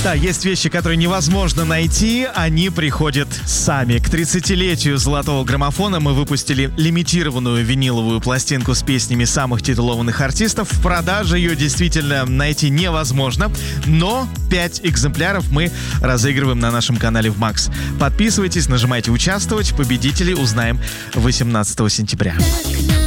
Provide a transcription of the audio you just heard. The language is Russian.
Да, есть вещи, которые невозможно найти, они приходят сами. К 30-летию золотого граммофона мы выпустили лимитированную виниловую пластинку с песнями самых титулованных артистов. В продаже ее действительно найти невозможно, но 5 экземпляров мы разыгрываем на нашем канале в Max. Подписывайтесь, нажимайте «Участвовать». Победителей узнаем 18 сентября.